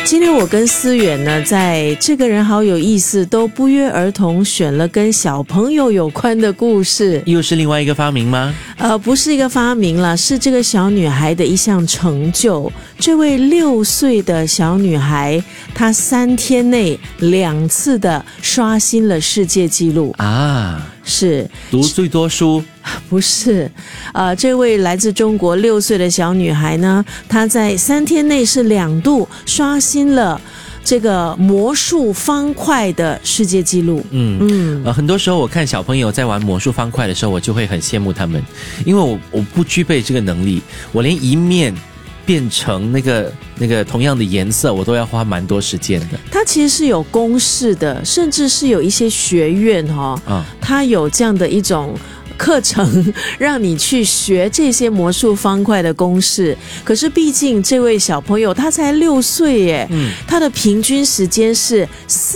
今天我跟思远呢，在这个人好有意思，都不约而同选了跟小朋友有关的故事。 又是另外一个发明吗？ 不是一个发明啦，是这个小女孩的一项成就。这位6岁的小女孩，她3天内2次的刷新了世界纪录啊！是读最多书？ 不是，这位来自中国6岁的小女孩呢，她在3天内是2度刷新了这个魔术方块的世界纪录。 很多时候我看小朋友在玩魔术方块的时候，我就会很羡慕他们，因为我不具备这个能力，我连一面变成那个同样的颜色，我都要花蛮多时间的。 它其实是有公式的，甚至是有一些学院它有这样的一种课程让你去学这些魔术方块的公式。可是毕竟这位小朋友他才6岁耶，他的平均时间是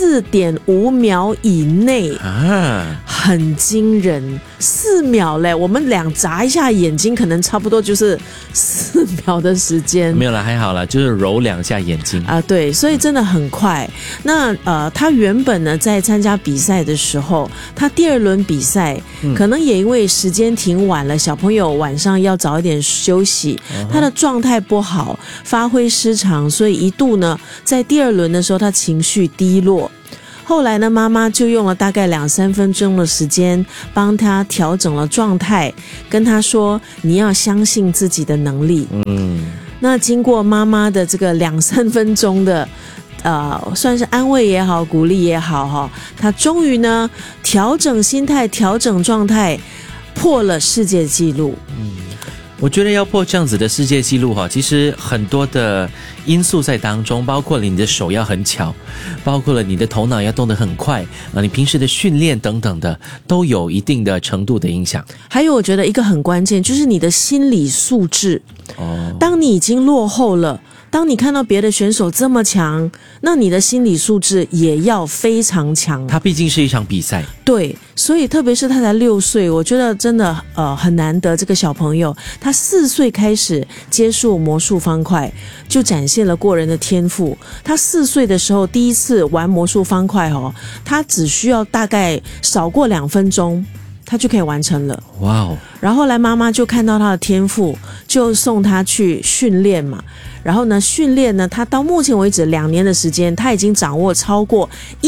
4.5秒以内很惊人。4秒嘞，我们俩眨一下眼睛可能差不多就是4秒的时间。 没有啦，还好啦，就是揉2下眼睛对，所以真的很快。那他原本呢在参加比赛的时候，他第2轮比赛可能也因为时间挺晚了，小朋友晚上要早一点休息，他的状态不好，发挥失常，所以一度呢在第2轮的时候他情绪低落。后来呢，妈妈就用了大概2-3分钟的时间帮他调整了状态，跟他说你要相信自己的能力。那经过妈妈的这个2-3分钟的算是安慰也好，鼓励也好他终于呢调整心态，调整状态，破了世界纪录。 我觉得要破这样子的世界纪录其实很多的因素在当中，包括了你的手要很巧，包括了你的头脑要动得很快你平时的训练等等的都有一定的程度的影响。 还有我觉得一个很关键就是你的心理素质。当你已经落后了，当你看到别的选手这么强，那你的心理素质也要非常强。 它毕竟是一场比赛。 对，所以特别是他才6岁，我觉得真的很难得。这个小朋友他4岁开始接触魔术方块，就展现了过人的天赋。他4岁的时候第一次玩魔术方块他只需要大概少过2分钟他就可以完成了。 哇！ 然后后来妈妈就看到他的天赋，就送他去训练嘛。然后呢，训练呢，他到目前为止2年的时间，他已经掌握超过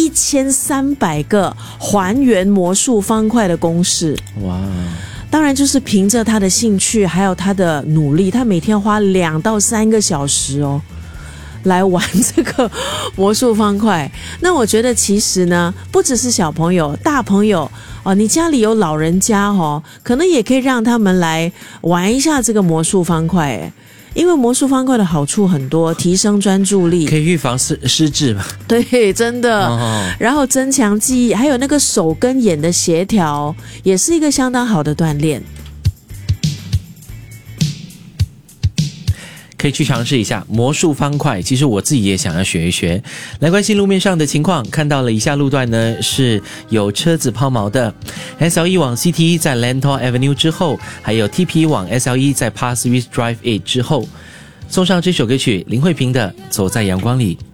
1300个还原魔术方块的公式。哇！当然就是凭着他的兴趣还有他的努力，他每天花2到3个小时来玩这个魔术方块。那我觉得其实呢，不只是小朋友，大朋友你家里有老人家可能也可以让他们来玩一下这个魔术方块因为魔术方块的好处很多，提升专注力， 可以预防失智嘛？ 对，真的然后增强记忆，还有那个手跟眼的协调，也是一个相当好的锻炼。 可以去尝试一下魔术方块，其实我自己也想要学一学。来关心路面上的情况，看到了以下路段呢是有车子抛锚的， SLE 往 CTE 在 Lentor Avenue 之后，还有 TP 往 SLE 在 Pasir Ris Drive 8之后。送上这首歌曲林慧萍的《走在阳光里》。